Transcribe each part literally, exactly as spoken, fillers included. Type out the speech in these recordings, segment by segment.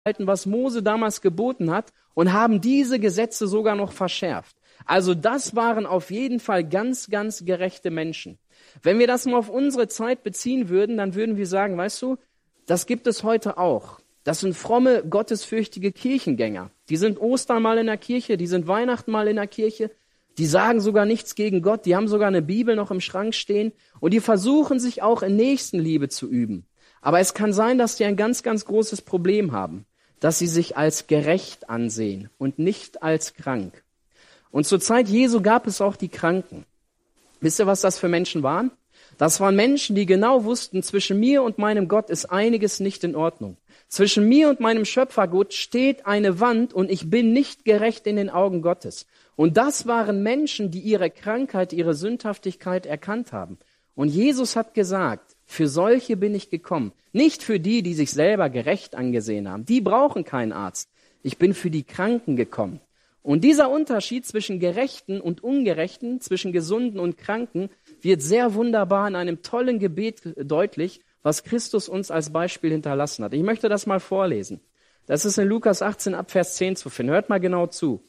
was Mose damals geboten hat und haben diese Gesetze sogar noch verschärft. Also das waren auf jeden Fall ganz, ganz gerechte Menschen. Wenn wir das mal auf unsere Zeit beziehen würden, dann würden wir sagen, weißt du, das gibt es heute auch. Das sind fromme, gottesfürchtige Kirchengänger. Die sind Ostern mal in der Kirche, die sind Weihnachten mal in der Kirche. Die sagen sogar nichts gegen Gott, die haben sogar eine Bibel noch im Schrank stehen und die versuchen sich auch in Nächstenliebe zu üben. Aber es kann sein, dass die ein ganz, ganz großes Problem haben, dass sie sich als gerecht ansehen und nicht als krank. Und zur Zeit Jesu gab es auch die Kranken. Wisst ihr, was das für Menschen waren? Das waren Menschen, die genau wussten, zwischen mir und meinem Gott ist einiges nicht in Ordnung. Zwischen mir und meinem Schöpfergott steht eine Wand und ich bin nicht gerecht in den Augen Gottes. Und das waren Menschen, die ihre Krankheit, ihre Sündhaftigkeit erkannt haben. Und Jesus hat gesagt, für solche bin ich gekommen. Nicht für die, die sich selber gerecht angesehen haben. Die brauchen keinen Arzt. Ich bin für die Kranken gekommen. Und dieser Unterschied zwischen Gerechten und Ungerechten, zwischen Gesunden und Kranken, wird sehr wunderbar in einem tollen Gebet deutlich, was Christus uns als Beispiel hinterlassen hat. Ich möchte das mal vorlesen. Das ist in Lukas achtzehn ab Vers zehn zu finden. Hört mal genau zu.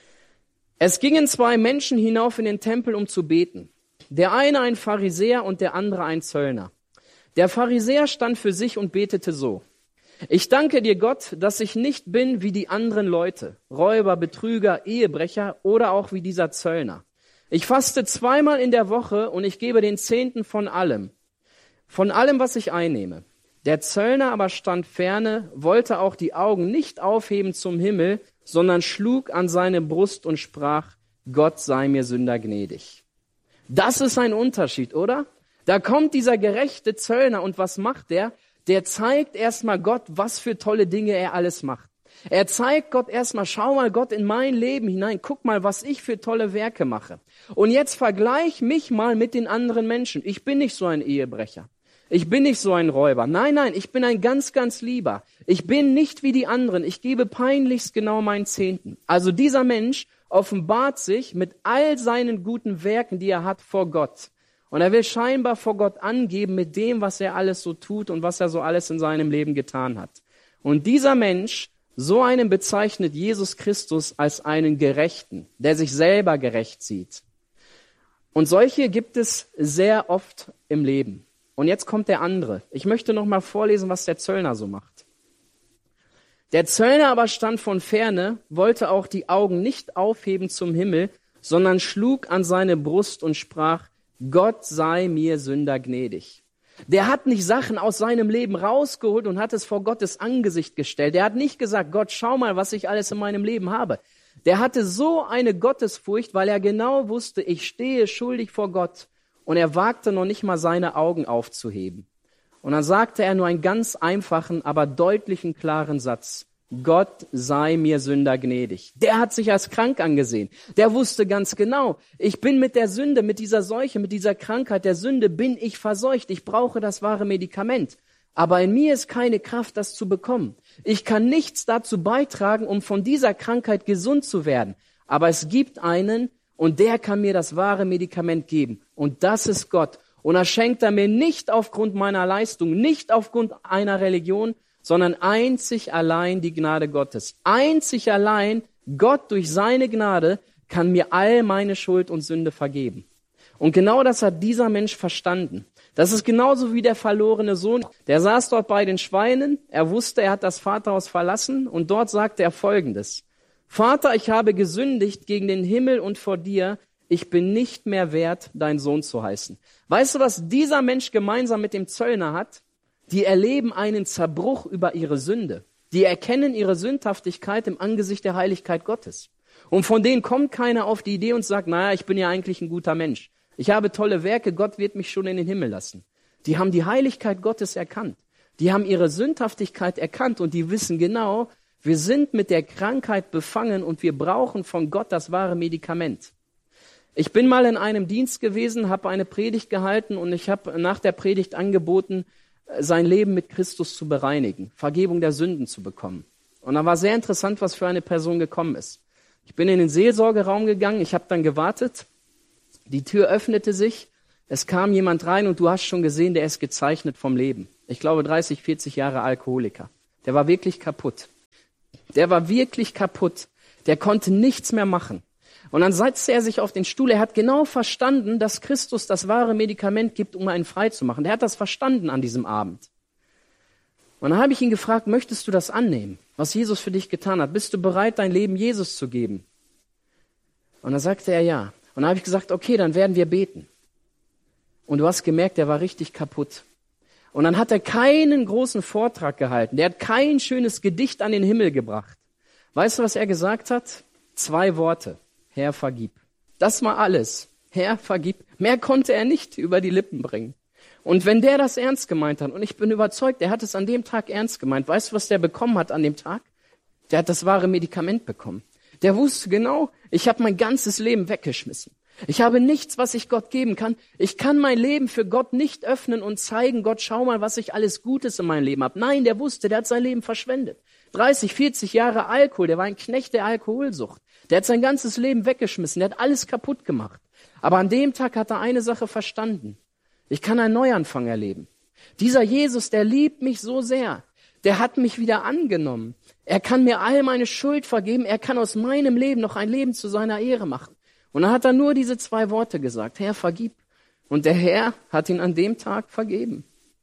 Es gingen zwei Menschen hinauf in den Tempel, um zu beten. Der eine ein Pharisäer und der andere ein Zöllner. Der Pharisäer stand für sich und betete so. Ich danke dir, Gott, dass ich nicht bin wie die anderen Leute, Räuber, Betrüger, Ehebrecher oder auch wie dieser Zöllner. Ich faste zweimal in der Woche und ich gebe den Zehnten von allem, von allem, was ich einnehme. Der Zöllner aber stand ferne, wollte auch die Augen nicht aufheben zum Himmel, sondern schlug an seine Brust und sprach, Gott sei mir Sünder gnädig. Das ist ein Unterschied, oder? Da kommt dieser gerechte Zöllner und was macht der? Der zeigt erstmal Gott, was für tolle Dinge er alles macht. Er zeigt Gott erstmal, schau mal Gott in mein Leben hinein, guck mal, was ich für tolle Werke mache. Und jetzt vergleich mich mal mit den anderen Menschen. Ich bin nicht so ein Ehebrecher. Ich bin nicht so ein Räuber. Nein, nein, ich bin ein ganz, ganz Lieber. Ich bin nicht wie die anderen. Ich gebe peinlichst genau meinen Zehnten. Also dieser Mensch offenbart sich mit all seinen guten Werken, die er hat, vor Gott. Und er will scheinbar vor Gott angeben mit dem, was er alles so tut und was er so alles in seinem Leben getan hat. Und dieser Mensch, so einen bezeichnet Jesus Christus als einen Gerechten, der sich selber gerecht sieht. Und solche gibt es sehr oft im Leben. Und jetzt kommt der andere. Ich möchte noch mal vorlesen, was der Zöllner so macht. Der Zöllner aber stand von ferne, wollte auch die Augen nicht aufheben zum Himmel, sondern schlug an seine Brust und sprach, Gott sei mir Sünder gnädig. Der hat nicht Sachen aus seinem Leben rausgeholt und hat es vor Gottes Angesicht gestellt. Der hat nicht gesagt, Gott, schau mal, was ich alles in meinem Leben habe. Der hatte so eine Gottesfurcht, weil er genau wusste, ich stehe schuldig vor Gott. Und er wagte noch nicht mal seine Augen aufzuheben. Und dann sagte er nur einen ganz einfachen, aber deutlichen, klaren Satz. Gott sei mir Sünder gnädig. Der hat sich als krank angesehen. Der wusste ganz genau, ich bin mit der Sünde, mit dieser Seuche, mit dieser Krankheit der Sünde, bin ich verseucht. Ich brauche das wahre Medikament. Aber in mir ist keine Kraft, das zu bekommen. Ich kann nichts dazu beitragen, um von dieser Krankheit gesund zu werden. Aber es gibt einen, und der kann mir das wahre Medikament geben. Und das ist Gott. Und er schenkt er mir nicht aufgrund meiner Leistung, nicht aufgrund einer Religion, sondern einzig allein die Gnade Gottes. Einzig allein Gott durch seine Gnade kann mir all meine Schuld und Sünde vergeben. Und genau das hat dieser Mensch verstanden. Das ist genauso wie der verlorene Sohn. Der saß dort bei den Schweinen, er wusste, er hat das Vaterhaus verlassen und dort sagte er Folgendes. Vater, ich habe gesündigt gegen den Himmel und vor dir, ich bin nicht mehr wert, dein Sohn zu heißen. Weißt du, was dieser Mensch gemeinsam mit dem Zöllner hat? Die erleben einen Zerbruch über ihre Sünde. Die erkennen ihre Sündhaftigkeit im Angesicht der Heiligkeit Gottes. Und von denen kommt keiner auf die Idee und sagt, naja, ich bin ja eigentlich ein guter Mensch. Ich habe tolle Werke, Gott wird mich schon in den Himmel lassen. Die haben die Heiligkeit Gottes erkannt. Die haben ihre Sündhaftigkeit erkannt und die wissen genau, wir sind mit der Krankheit befangen und wir brauchen von Gott das wahre Medikament. Ich bin mal in einem Dienst gewesen, habe eine Predigt gehalten und ich habe nach der Predigt angeboten, sein Leben mit Christus zu bereinigen, Vergebung der Sünden zu bekommen. Und da war sehr interessant, was für eine Person gekommen ist. Ich bin in den Seelsorgeraum gegangen, ich habe dann gewartet, die Tür öffnete sich, es kam jemand rein und du hast schon gesehen, der ist gezeichnet vom Leben. Ich glaube dreißig, vierzig Jahre Alkoholiker. Der war wirklich kaputt. Der war wirklich kaputt. Der konnte nichts mehr machen. Und dann setzte er sich auf den Stuhl. Er hat genau verstanden, dass Christus das wahre Medikament gibt, um einen frei zu machen. Der hat das verstanden an diesem Abend. Und dann habe ich ihn gefragt, möchtest du das annehmen, was Jesus für dich getan hat? Bist du bereit, dein Leben Jesus zu geben? Und dann sagte er ja. Und dann habe ich gesagt, okay, dann werden wir beten. Und du hast gemerkt, der war richtig kaputt. Und dann hat er keinen großen Vortrag gehalten. Der hat kein schönes Gedicht an den Himmel gebracht. Weißt du, was er gesagt hat? Zwei Worte. Herr, vergib. Das war alles. Herr, vergib. Mehr konnte er nicht über die Lippen bringen. Und wenn der das ernst gemeint hat, und ich bin überzeugt, er hat es an dem Tag ernst gemeint, weißt du, was der bekommen hat an dem Tag? Der hat das wahre Medikament bekommen. Der wusste genau, ich habe mein ganzes Leben weggeschmissen. Ich habe nichts, was ich Gott geben kann. Ich kann mein Leben für Gott nicht öffnen und zeigen, Gott, schau mal, was ich alles Gutes in meinem Leben habe. Nein, der wusste, der hat sein Leben verschwendet. dreißig, vierzig Jahre Alkohol, der war ein Knecht der Alkoholsucht. Der hat sein ganzes Leben weggeschmissen, der hat alles kaputt gemacht. Aber an dem Tag hat er eine Sache verstanden. Ich kann einen Neuanfang erleben. Dieser Jesus, der liebt mich so sehr. Der hat mich wieder angenommen. Er kann mir all meine Schuld vergeben. Er kann aus meinem Leben noch ein Leben zu seiner Ehre machen. Und dann hat er nur diese zwei Worte gesagt. Herr, vergib. Und der Herr hat ihn an dem Tag vergeben.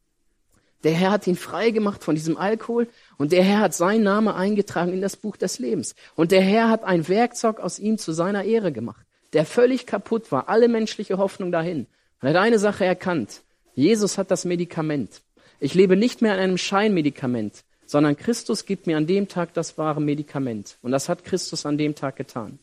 Der Herr hat ihn frei gemacht von diesem Alkohol und der Herr hat seinen Namen eingetragen in das Buch des Lebens. Und der Herr hat ein Werkzeug aus ihm zu seiner Ehre gemacht, der völlig kaputt war, alle menschliche Hoffnung dahin. Und er hat eine Sache erkannt. Jesus hat das Medikament. Ich lebe nicht mehr an einem Scheinmedikament, sondern Christus gibt mir an dem Tag das wahre Medikament. Und das hat Christus an dem Tag getan.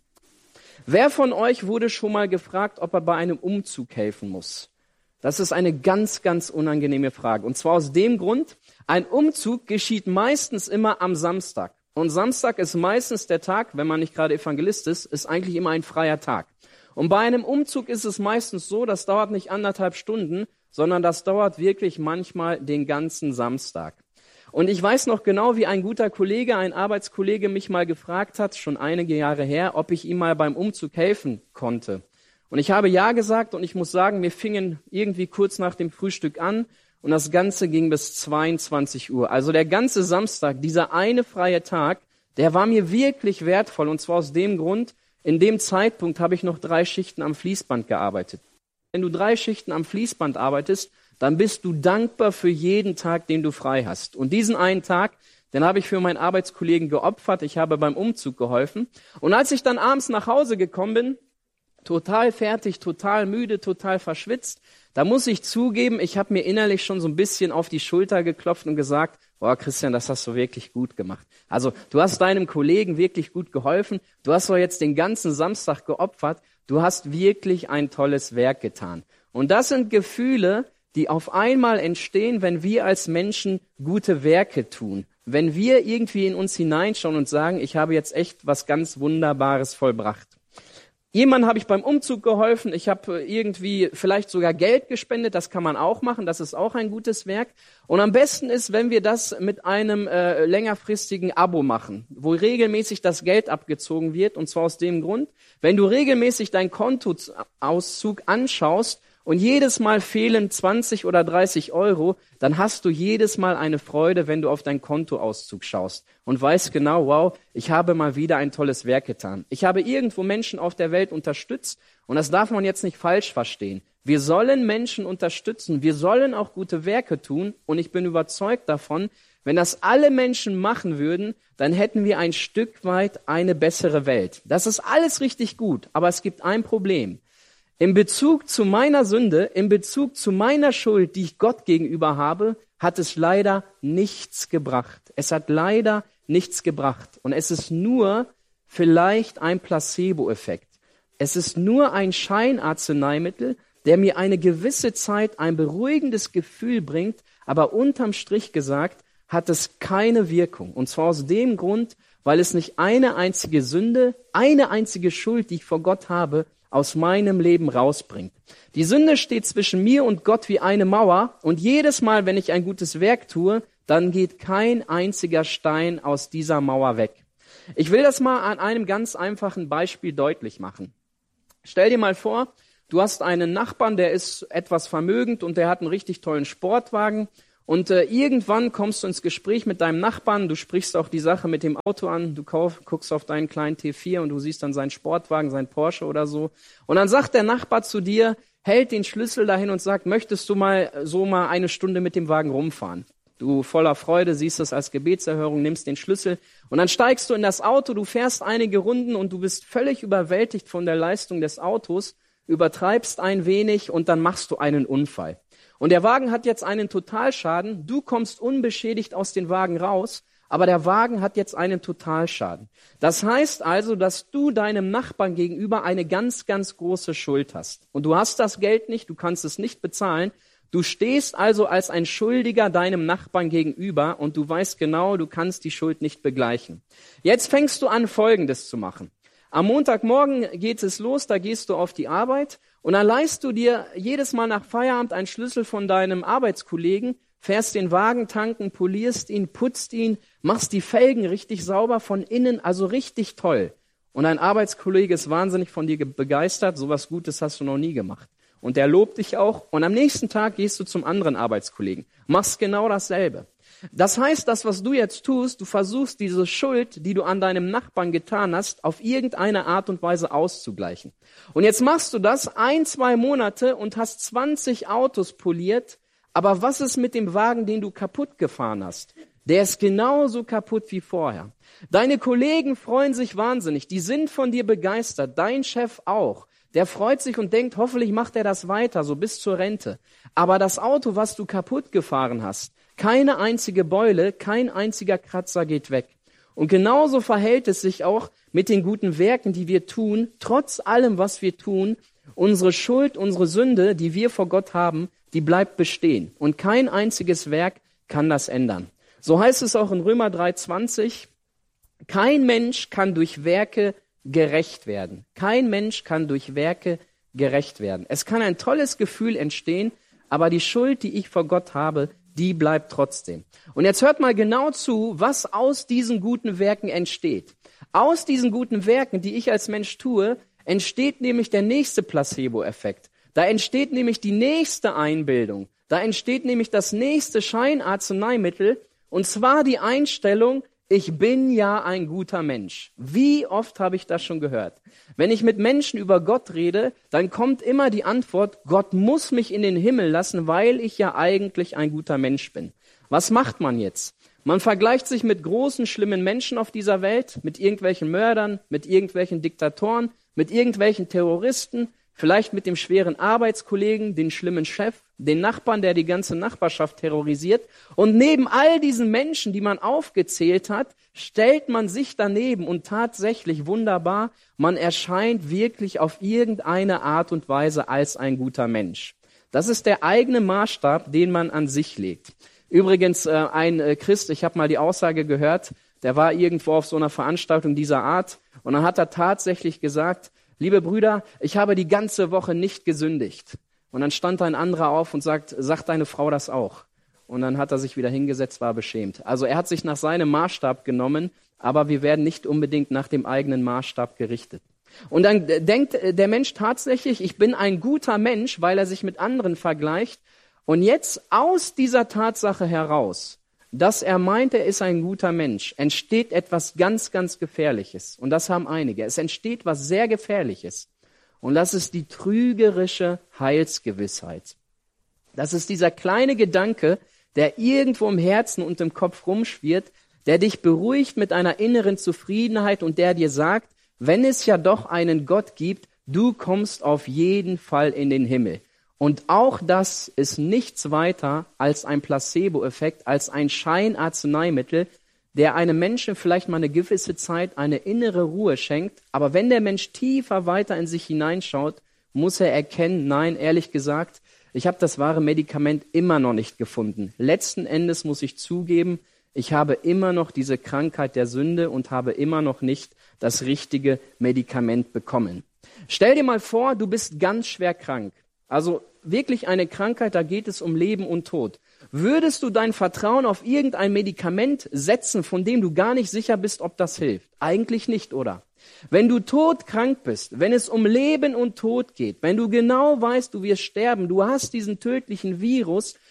Wer von euch wurde schon mal gefragt, ob er bei einem Umzug helfen muss? Das ist eine ganz, ganz unangenehme Frage. Und zwar aus dem Grund, ein Umzug geschieht meistens immer am Samstag. Und Samstag ist meistens der Tag, wenn man nicht gerade Evangelist ist, ist eigentlich immer ein freier Tag. Und bei einem Umzug ist es meistens so, das dauert nicht anderthalb Stunden, sondern das dauert wirklich manchmal den ganzen Samstag. Und ich weiß noch genau, wie ein guter Kollege, ein Arbeitskollege mich mal gefragt hat, schon einige Jahre her, ob ich ihm mal beim Umzug helfen konnte. Und ich habe ja gesagt und ich muss sagen, wir fingen irgendwie kurz nach dem Frühstück an und das Ganze ging bis zweiundzwanzig Uhr. Also der ganze Samstag, dieser eine freie Tag, der war mir wirklich wertvoll und zwar aus dem Grund, in dem Zeitpunkt habe ich noch drei Schichten am Fließband gearbeitet. Wenn du drei Schichten am Fließband arbeitest, dann bist du dankbar für jeden Tag, den du frei hast. Und diesen einen Tag, den habe ich für meinen Arbeitskollegen geopfert. Ich habe beim Umzug geholfen. Und als ich dann abends nach Hause gekommen bin, total fertig, total müde, total verschwitzt, da muss ich zugeben, ich habe mir innerlich schon so ein bisschen auf die Schulter geklopft und gesagt, boah, Christian, das hast du wirklich gut gemacht. Also du hast deinem Kollegen wirklich gut geholfen. Du hast doch jetzt den ganzen Samstag geopfert. Du hast wirklich ein tolles Werk getan. Und das sind Gefühle, die auf einmal entstehen, wenn wir als Menschen gute Werke tun. Wenn wir irgendwie in uns hineinschauen und sagen, ich habe jetzt echt was ganz Wunderbares vollbracht. Jemandem habe ich beim Umzug geholfen, ich habe irgendwie vielleicht sogar Geld gespendet, das kann man auch machen, das ist auch ein gutes Werk. Und am besten ist, wenn wir das mit einem äh, längerfristigen Abo machen, wo regelmäßig das Geld abgezogen wird, und zwar aus dem Grund, wenn du regelmäßig deinen Kontoauszug anschaust und jedes Mal fehlen zwanzig oder dreißig Euro, dann hast du jedes Mal eine Freude, wenn du auf deinen Kontoauszug schaust und weißt genau, wow, ich habe mal wieder ein tolles Werk getan. Ich habe irgendwo Menschen auf der Welt unterstützt und das darf man jetzt nicht falsch verstehen. Wir sollen Menschen unterstützen, wir sollen auch gute Werke tun und ich bin überzeugt davon, wenn das alle Menschen machen würden, dann hätten wir ein Stück weit eine bessere Welt. Das ist alles richtig gut, aber es gibt ein Problem. In Bezug zu meiner Sünde, in Bezug zu meiner Schuld, die ich Gott gegenüber habe, hat es leider nichts gebracht. Es hat leider nichts gebracht. Und es ist nur vielleicht ein Placebo-Effekt. Es ist nur ein Scheinarzneimittel, der mir eine gewisse Zeit ein beruhigendes Gefühl bringt, aber unterm Strich gesagt, hat es keine Wirkung. Und zwar aus dem Grund, weil es nicht eine einzige Sünde, eine einzige Schuld, die ich vor Gott habe, aus meinem Leben rausbringt. Die Sünde steht zwischen mir und Gott wie eine Mauer und jedes Mal, wenn ich ein gutes Werk tue, dann geht kein einziger Stein aus dieser Mauer weg. Ich will das mal an einem ganz einfachen Beispiel deutlich machen. Stell dir mal vor, du hast einen Nachbarn, der ist etwas vermögend und der hat einen richtig tollen Sportwagen Und äh, irgendwann kommst du ins Gespräch mit deinem Nachbarn, du sprichst auch die Sache mit dem Auto an, du kauf, guckst auf deinen kleinen T vier und du siehst dann seinen Sportwagen, seinen Porsche oder so. Und dann sagt der Nachbar zu dir, hält den Schlüssel dahin und sagt, möchtest du mal so mal eine Stunde mit dem Wagen rumfahren? Du voller Freude siehst es als Gebetserhörung, nimmst den Schlüssel und dann steigst du in das Auto, du fährst einige Runden und du bist völlig überwältigt von der Leistung des Autos, übertreibst ein wenig und dann machst du einen Unfall. Und der Wagen hat jetzt einen Totalschaden, du kommst unbeschädigt aus dem Wagen raus, aber der Wagen hat jetzt einen Totalschaden. Das heißt also, dass du deinem Nachbarn gegenüber eine ganz, ganz große Schuld hast. Und du hast das Geld nicht, du kannst es nicht bezahlen. Du stehst also als ein Schuldiger deinem Nachbarn gegenüber und du weißt genau, du kannst die Schuld nicht begleichen. Jetzt fängst du an, Folgendes zu machen. Am Montagmorgen geht es los, da gehst du auf die Arbeit und dann leihst du dir jedes Mal nach Feierabend einen Schlüssel von deinem Arbeitskollegen, fährst den Wagen tanken, polierst ihn, putzt ihn, machst die Felgen richtig sauber von innen, also richtig toll. Und dein Arbeitskollege ist wahnsinnig von dir begeistert, sowas Gutes hast du noch nie gemacht. Und der lobt dich auch und am nächsten Tag gehst du zum anderen Arbeitskollegen, machst genau dasselbe. Das heißt, das, was du jetzt tust, du versuchst diese Schuld, die du an deinem Nachbarn getan hast, auf irgendeine Art und Weise auszugleichen. Und jetzt machst du das ein, zwei Monate und hast zwanzig Autos poliert, aber was ist mit dem Wagen, den du kaputt gefahren hast? Der ist genauso kaputt wie vorher. Deine Kollegen freuen sich wahnsinnig, die sind von dir begeistert, dein Chef auch. Der freut sich und denkt, hoffentlich macht er das weiter, so bis zur Rente. Aber das Auto, was du kaputt gefahren hast, keine einzige Beule, kein einziger Kratzer geht weg. Und genauso verhält es sich auch mit den guten Werken, die wir tun. Trotz allem, was wir tun, unsere Schuld, unsere Sünde, die wir vor Gott haben, die bleibt bestehen. Und kein einziges Werk kann das ändern. So heißt es auch in Römer drei zwanzig, kein Mensch kann durch Werke gerecht werden. Kein Mensch kann durch Werke gerecht werden. Es kann ein tolles Gefühl entstehen, aber die Schuld, die ich vor Gott habe, die bleibt trotzdem. Und jetzt hört mal genau zu, was aus diesen guten Werken entsteht. Aus diesen guten Werken, die ich als Mensch tue, entsteht nämlich der nächste Placebo-Effekt. Da entsteht nämlich die nächste Einbildung. Da entsteht nämlich das nächste Scheinarzneimittel, und zwar die Einstellung, ich bin ja ein guter Mensch. Wie oft habe ich das schon gehört? Wenn ich mit Menschen über Gott rede, dann kommt immer die Antwort, Gott muss mich in den Himmel lassen, weil ich ja eigentlich ein guter Mensch bin. Was macht man jetzt? Man vergleicht sich mit großen, schlimmen Menschen auf dieser Welt, mit irgendwelchen Mördern, mit irgendwelchen Diktatoren, mit irgendwelchen Terroristen, vielleicht mit dem schweren Arbeitskollegen, den schlimmen Chef, den Nachbarn, der die ganze Nachbarschaft terrorisiert. Und neben all diesen Menschen, die man aufgezählt hat, stellt man sich daneben und tatsächlich wunderbar, man erscheint wirklich auf irgendeine Art und Weise als ein guter Mensch. Das ist der eigene Maßstab, den man an sich legt. Übrigens, äh, ein äh, Christ, ich habe mal die Aussage gehört, der war irgendwo auf so einer Veranstaltung dieser Art und dann hat er tatsächlich gesagt, liebe Brüder, ich habe die ganze Woche nicht gesündigt. Und dann stand ein anderer auf und sagt, sagt deine Frau das auch? Und dann hat er sich wieder hingesetzt, war beschämt. Also er hat sich nach seinem Maßstab genommen, aber wir werden nicht unbedingt nach dem eigenen Maßstab gerichtet. Und dann denkt der Mensch tatsächlich, ich bin ein guter Mensch, weil er sich mit anderen vergleicht. Und jetzt aus dieser Tatsache heraus, dass er meint, er ist ein guter Mensch, entsteht etwas ganz, ganz Gefährliches. Und das haben einige. Es entsteht was sehr Gefährliches. Und das ist die trügerische Heilsgewissheit. Das ist dieser kleine Gedanke, der irgendwo im Herzen und im Kopf rumschwirrt, der dich beruhigt mit einer inneren Zufriedenheit und der dir sagt, wenn es ja doch einen Gott gibt, du kommst auf jeden Fall in den Himmel. Und auch das ist nichts weiter als ein Placebo-Effekt, als ein Scheinarzneimittel, der einem Menschen vielleicht mal eine gewisse Zeit eine innere Ruhe schenkt. Aber wenn der Mensch tiefer weiter in sich hineinschaut, muss er erkennen, nein, ehrlich gesagt, ich habe das wahre Medikament immer noch nicht gefunden. Letzten Endes muss ich zugeben, ich habe immer noch diese Krankheit der Sünde und habe immer noch nicht das richtige Medikament bekommen. Stell dir mal vor, du bist ganz schwer krank. Also wirklich eine Krankheit, da geht es um Leben und Tod. Würdest du dein Vertrauen auf irgendein Medikament setzen, von dem du gar nicht sicher bist, ob das hilft? Eigentlich nicht, oder? Wenn du todkrank bist, wenn es um Leben und Tod geht, wenn du genau weißt, du wirst sterben, du hast diesen tödlichen Virus,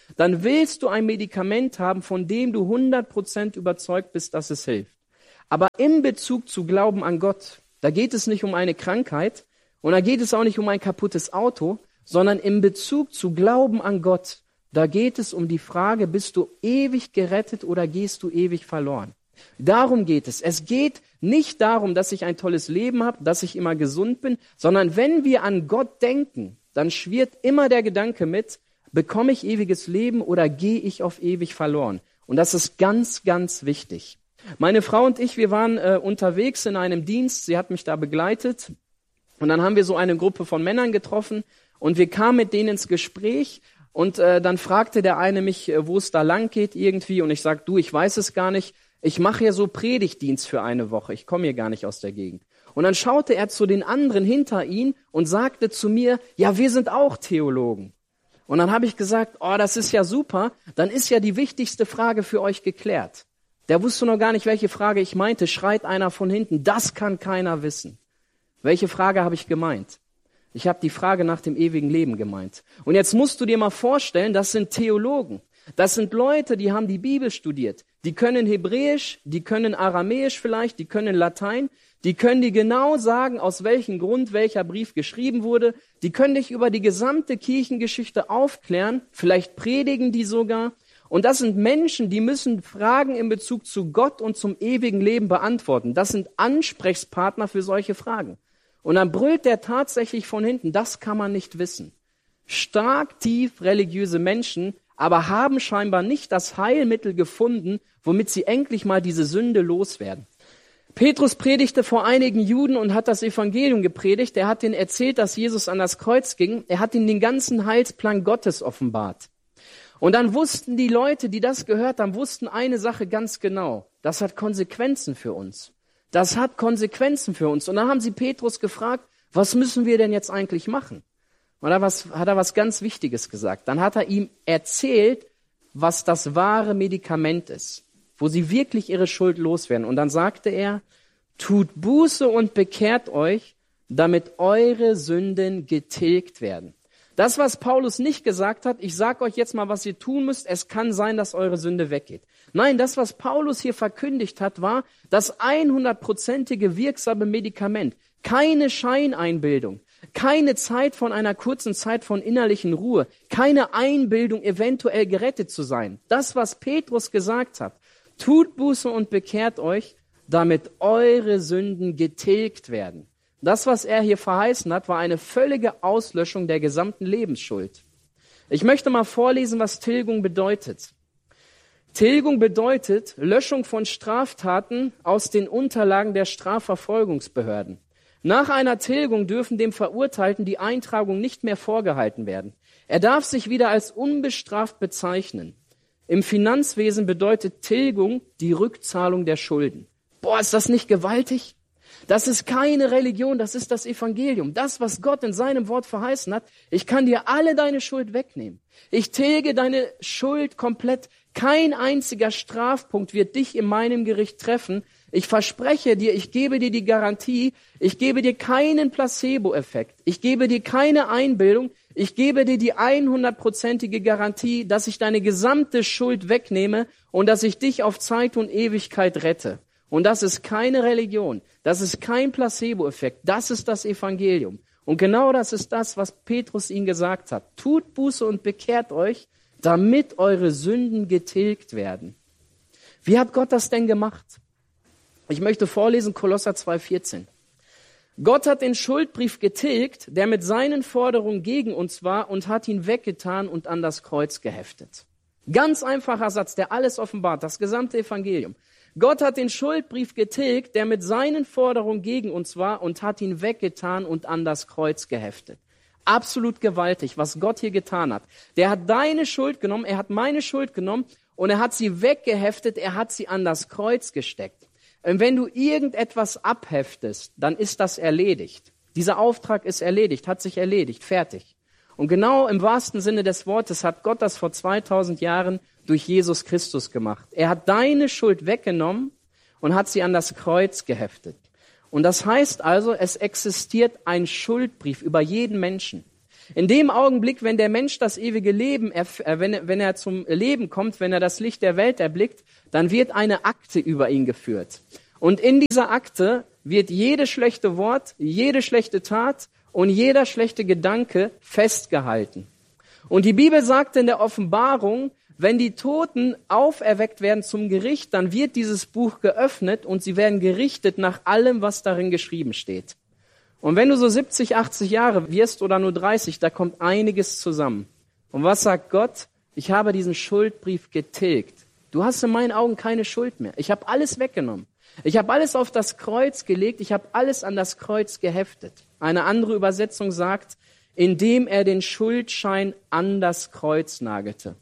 dann willst du ein Medikament haben, von dem du hundert Prozent überzeugt bist, dass es hilft. Aber in Bezug zu Glauben an Gott, da geht es nicht um eine Krankheit und da geht es auch nicht um ein kaputtes Auto, sondern in Bezug zu Glauben an Gott, da geht es um die Frage, bist du ewig gerettet oder gehst du ewig verloren? Darum geht es. Es geht nicht darum, dass ich ein tolles Leben habe, dass ich immer gesund bin, sondern wenn wir an Gott denken, dann schwirrt immer der Gedanke mit, bekomme ich ewiges Leben oder gehe ich auf ewig verloren? Und das ist ganz, ganz wichtig. Meine Frau und ich, wir waren äh, unterwegs in einem Dienst, sie hat mich da begleitet und dann haben wir so eine Gruppe von Männern getroffen und wir kamen mit denen ins Gespräch und äh, dann fragte der eine mich, äh, wo es da lang geht irgendwie und ich sag, du, ich weiß es gar nicht, ich mache ja so Predigtdienst für eine Woche, ich komme hier gar nicht aus der Gegend. Und dann schaute er zu den anderen hinter ihn und sagte zu mir, ja, wir sind auch Theologen. Und dann habe ich gesagt, oh, das ist ja super, dann ist ja die wichtigste Frage für euch geklärt. Der wusste noch gar nicht, welche Frage ich meinte, schreit einer von hinten, das kann keiner wissen. Welche Frage habe ich gemeint? Ich habe die Frage nach dem ewigen Leben gemeint. Und jetzt musst du dir mal vorstellen, das sind Theologen. Das sind Leute, die haben die Bibel studiert. Die können Hebräisch, die können Aramäisch vielleicht, die können Latein. Die können dir genau sagen, aus welchem Grund welcher Brief geschrieben wurde. Die können dich über die gesamte Kirchengeschichte aufklären. Vielleicht predigen die sogar. Und das sind Menschen, die müssen Fragen in Bezug zu Gott und zum ewigen Leben beantworten. Das sind Ansprechpartner für solche Fragen. Und dann brüllt der tatsächlich von hinten, das kann man nicht wissen. Stark, tief religiöse Menschen, aber haben scheinbar nicht das Heilmittel gefunden, womit sie endlich mal diese Sünde loswerden. Petrus predigte vor einigen Juden und hat das Evangelium gepredigt. Er hat ihnen erzählt, dass Jesus an das Kreuz ging. Er hat ihnen den ganzen Heilsplan Gottes offenbart. Und dann wussten die Leute, die das gehört haben, wussten eine Sache ganz genau. Das hat Konsequenzen für uns. Das hat Konsequenzen für uns. Und dann haben sie Petrus gefragt, was müssen wir denn jetzt eigentlich machen? Und da hat er was ganz Wichtiges gesagt. Dann hat er ihm erzählt, was das wahre Medikament ist, wo sie wirklich ihre Schuld loswerden. Und dann sagte er, tut Buße und bekehrt euch, damit eure Sünden getilgt werden. Das, was Paulus nicht gesagt hat, ich sage euch jetzt mal, was ihr tun müsst, es kann sein, dass eure Sünde weggeht. Nein, das, was Paulus hier verkündigt hat, war das hundertprozentige wirksame Medikament. Keine Scheineinbildung. Keine Zeit von einer kurzen Zeit von innerlichen Ruhe. Keine Einbildung, eventuell gerettet zu sein. Das, was Petrus gesagt hat. Tut Buße und bekehrt euch, damit eure Sünden getilgt werden. Das, was er hier verheißen hat, war eine völlige Auslöschung der gesamten Lebensschuld. Ich möchte mal vorlesen, was Tilgung bedeutet. Tilgung bedeutet Löschung von Straftaten aus den Unterlagen der Strafverfolgungsbehörden. Nach einer Tilgung dürfen dem Verurteilten die Eintragung nicht mehr vorgehalten werden. Er darf sich wieder als unbestraft bezeichnen. Im Finanzwesen bedeutet Tilgung die Rückzahlung der Schulden. Boah, ist das nicht gewaltig? Das ist keine Religion, das ist das Evangelium. Das, was Gott in seinem Wort verheißen hat, ich kann dir alle deine Schuld wegnehmen. Ich tilge deine Schuld komplett. Kein einziger Strafpunkt wird dich in meinem Gericht treffen. Ich verspreche dir, ich gebe dir die Garantie, ich gebe dir keinen Placebo-Effekt. Ich gebe dir keine Einbildung. Ich gebe dir die hundertprozentige Garantie, dass ich deine gesamte Schuld wegnehme und dass ich dich auf Zeit und Ewigkeit rette. Und das ist keine Religion, das ist kein Placebo-Effekt, das ist das Evangelium. Und genau das ist das, was Petrus ihnen gesagt hat. Tut Buße und bekehrt euch, damit eure Sünden getilgt werden. Wie hat Gott das denn gemacht? Ich möchte vorlesen Kolosser zwei vierzehn. Gott hat den Schuldbrief getilgt, der mit seinen Forderungen gegen uns war und hat ihn weggetan und an das Kreuz geheftet. Ganz einfacher Satz, der alles offenbart, das gesamte Evangelium. Gott hat den Schuldbrief getilgt, der mit seinen Forderungen gegen uns war und hat ihn weggetan und an das Kreuz geheftet. Absolut gewaltig, was Gott hier getan hat. Der hat deine Schuld genommen, er hat meine Schuld genommen und er hat sie weggeheftet, er hat sie an das Kreuz gesteckt. Und wenn du irgendetwas abheftest, dann ist das erledigt. Dieser Auftrag ist erledigt, hat sich erledigt, fertig. Und genau im wahrsten Sinne des Wortes hat Gott das vor zweitausend Jahren durch Jesus Christus gemacht. Er hat deine Schuld weggenommen und hat sie an das Kreuz geheftet. Und das heißt also, es existiert ein Schuldbrief über jeden Menschen. In dem Augenblick, wenn der Mensch das ewige Leben, erf- äh, wenn, wenn er zum Leben kommt, wenn er das Licht der Welt erblickt, dann wird eine Akte über ihn geführt. Und in dieser Akte wird jedes schlechte Wort, jede schlechte Tat und jeder schlechte Gedanke festgehalten. Und die Bibel sagt in der Offenbarung, wenn die Toten auferweckt werden zum Gericht, dann wird dieses Buch geöffnet und sie werden gerichtet nach allem, was darin geschrieben steht. Und wenn du so siebzig, achtzig Jahre wirst oder nur dreißig, da kommt einiges zusammen. Und was sagt Gott? Ich habe diesen Schuldbrief getilgt. Du hast in meinen Augen keine Schuld mehr. Ich habe alles weggenommen. Ich habe alles auf das Kreuz gelegt. Ich habe alles an das Kreuz geheftet. Eine andere Übersetzung sagt, indem er den Schuldschein an das Kreuz nagelte.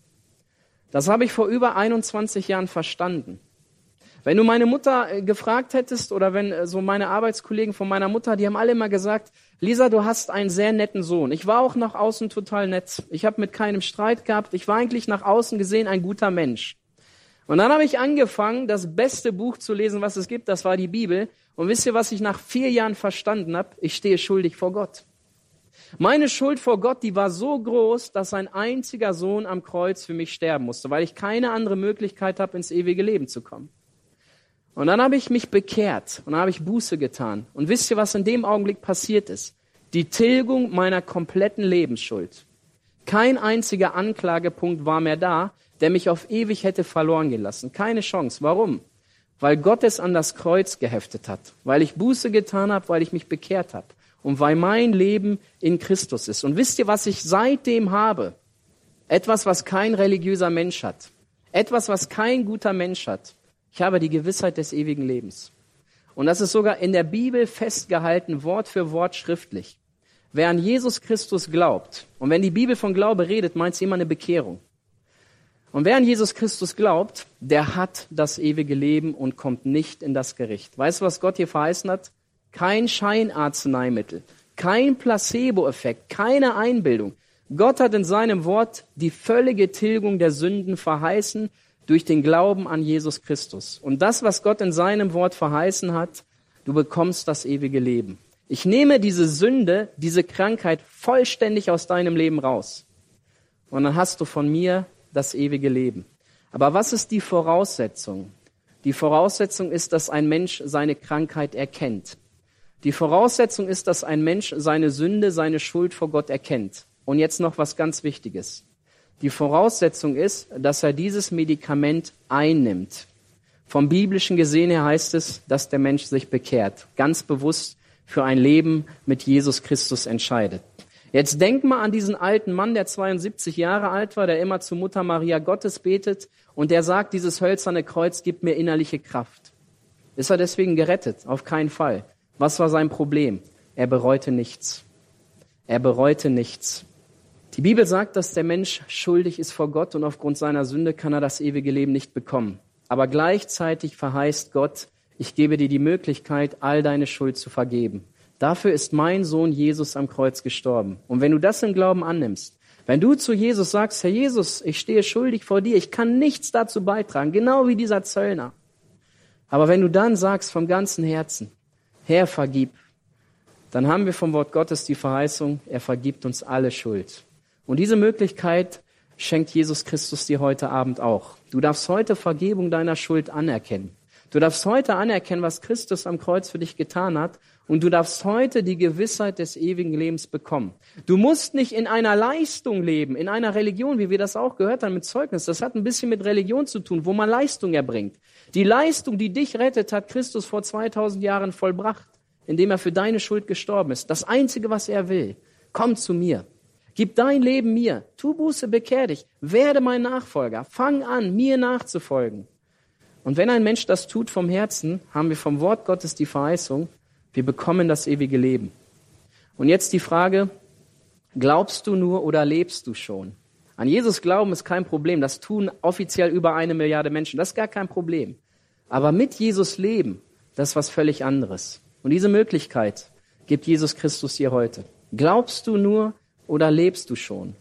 Das habe ich vor über einundzwanzig Jahren verstanden. Wenn du meine Mutter gefragt hättest oder wenn so meine Arbeitskollegen von meiner Mutter, die haben alle immer gesagt, Lisa, du hast einen sehr netten Sohn. Ich war auch nach außen total nett. Ich habe mit keinem Streit gehabt. Ich war eigentlich nach außen gesehen ein guter Mensch. Und dann habe ich angefangen, das beste Buch zu lesen, was es gibt. Das war die Bibel. Und wisst ihr, was ich nach vier Jahren verstanden habe? Ich stehe schuldig vor Gott. Meine Schuld vor Gott, die war so groß, dass ein einziger Sohn am Kreuz für mich sterben musste, weil ich keine andere Möglichkeit habe, ins ewige Leben zu kommen. Und dann habe ich mich bekehrt und dann habe ich Buße getan. Und wisst ihr, was in dem Augenblick passiert ist? Die Tilgung meiner kompletten Lebensschuld. Kein einziger Anklagepunkt war mehr da, der mich auf ewig hätte verloren gehen lassen. Keine Chance. Warum? Weil Gott es an das Kreuz geheftet hat. Weil ich Buße getan habe, weil ich mich bekehrt habe. Und weil mein Leben in Christus ist. Und wisst ihr, was ich seitdem habe? Etwas, was kein religiöser Mensch hat. Etwas, was kein guter Mensch hat. Ich habe die Gewissheit des ewigen Lebens. Und das ist sogar in der Bibel festgehalten, Wort für Wort schriftlich. Wer an Jesus Christus glaubt, und wenn die Bibel von Glaube redet, meint sie immer eine Bekehrung. Und wer an Jesus Christus glaubt, der hat das ewige Leben und kommt nicht in das Gericht. Weißt du, was Gott hier verheißen hat? Kein Scheinarzneimittel, kein Placebo-Effekt, keine Einbildung. Gott hat in seinem Wort die völlige Tilgung der Sünden verheißen durch den Glauben an Jesus Christus. Und das, was Gott in seinem Wort verheißen hat, du bekommst das ewige Leben. Ich nehme diese Sünde, diese Krankheit vollständig aus deinem Leben raus. Und dann hast du von mir das ewige Leben. Aber was ist die Voraussetzung? Die Voraussetzung ist, dass ein Mensch seine Krankheit erkennt. Die Voraussetzung ist, dass ein Mensch seine Sünde, seine Schuld vor Gott erkennt. Und jetzt noch was ganz Wichtiges. Die Voraussetzung ist, dass er dieses Medikament einnimmt. Vom Biblischen gesehen her heißt es, dass der Mensch sich bekehrt, ganz bewusst für ein Leben mit Jesus Christus entscheidet. Jetzt denk mal an diesen alten Mann, der zweiundsiebzig Jahre alt war, der immer zu Mutter Maria Gottes betet und der sagt, dieses hölzerne Kreuz gibt mir innerliche Kraft. Ist er deswegen gerettet? Auf keinen Fall. Was war sein Problem? Er bereute nichts. Er bereute nichts. Die Bibel sagt, dass der Mensch schuldig ist vor Gott und aufgrund seiner Sünde kann er das ewige Leben nicht bekommen. Aber gleichzeitig verheißt Gott, ich gebe dir die Möglichkeit, all deine Schuld zu vergeben. Dafür ist mein Sohn Jesus am Kreuz gestorben. Und wenn du das im Glauben annimmst, wenn du zu Jesus sagst, Herr Jesus, ich stehe schuldig vor dir, ich kann nichts dazu beitragen, genau wie dieser Zöllner. Aber wenn du dann sagst vom ganzen Herzen, Herr, vergib, dann haben wir vom Wort Gottes die Verheißung, er vergibt uns alle Schuld. Und diese Möglichkeit schenkt Jesus Christus dir heute Abend auch. Du darfst heute Vergebung deiner Schuld anerkennen. Du darfst heute anerkennen, was Christus am Kreuz für dich getan hat. Und du darfst heute die Gewissheit des ewigen Lebens bekommen. Du musst nicht in einer Leistung leben, in einer Religion, wie wir das auch gehört haben mit Zeugnis. Das hat ein bisschen mit Religion zu tun, wo man Leistung erbringt. Die Leistung, die dich rettet, hat Christus vor zweitausend Jahren vollbracht, indem er für deine Schuld gestorben ist. Das Einzige, was er will, komm zu mir. Gib dein Leben mir. Tu Buße, bekehr dich. Werde mein Nachfolger. Fang an, mir nachzufolgen. Und wenn ein Mensch das tut vom Herzen, haben wir vom Wort Gottes die Verheißung, wir bekommen das ewige Leben. Und jetzt die Frage, glaubst du nur oder lebst du schon? An Jesus glauben ist kein Problem. Das tun offiziell über eine Milliarde Menschen. Das ist gar kein Problem. Aber mit Jesus leben, das ist was völlig anderes. Und diese Möglichkeit gibt Jesus Christus dir heute. Glaubst du nur oder lebst du schon?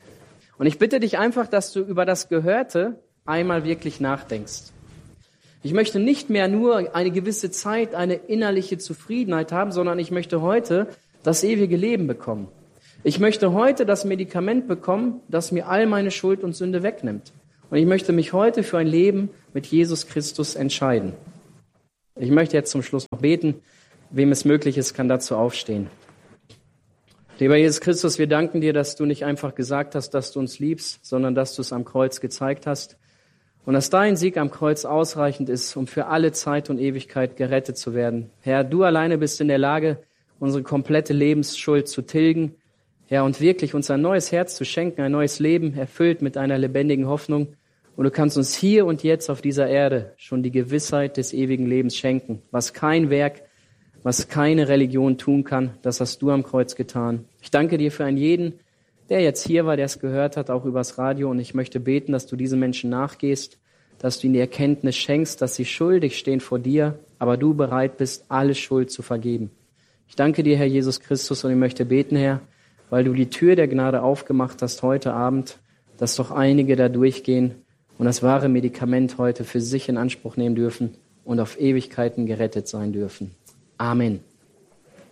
Und ich bitte dich einfach, dass du über das Gehörte einmal wirklich nachdenkst. Ich möchte nicht mehr nur eine gewisse Zeit, eine innerliche Zufriedenheit haben, sondern ich möchte heute das ewige Leben bekommen. Ich möchte heute das Medikament bekommen, das mir all meine Schuld und Sünde wegnimmt. Und ich möchte mich heute für ein Leben mit Jesus Christus entscheiden. Ich möchte jetzt zum Schluss noch beten. Wem es möglich ist, kann dazu aufstehen. Lieber Jesus Christus, wir danken dir, dass du nicht einfach gesagt hast, dass du uns liebst, sondern dass du es am Kreuz gezeigt hast. Und dass dein Sieg am Kreuz ausreichend ist, um für alle Zeit und Ewigkeit gerettet zu werden. Herr, du alleine bist in der Lage, unsere komplette Lebensschuld zu tilgen. Herr, und wirklich uns ein neues Herz zu schenken, ein neues Leben, erfüllt mit einer lebendigen Hoffnung. Und du kannst uns hier und jetzt auf dieser Erde schon die Gewissheit des ewigen Lebens schenken. Was kein Werk, was keine Religion tun kann, das hast du am Kreuz getan. Ich danke dir für einen jeden, der jetzt hier war, der es gehört hat, auch übers Radio. Und ich möchte beten, dass du diesen Menschen nachgehst, dass du ihnen die Erkenntnis schenkst, dass sie schuldig stehen vor dir, aber du bereit bist, alle Schuld zu vergeben. Ich danke dir, Herr Jesus Christus, und ich möchte beten, Herr, weil du die Tür der Gnade aufgemacht hast heute Abend, dass doch einige da durchgehen und das wahre Medikament heute für sich in Anspruch nehmen dürfen und auf Ewigkeiten gerettet sein dürfen. Amen.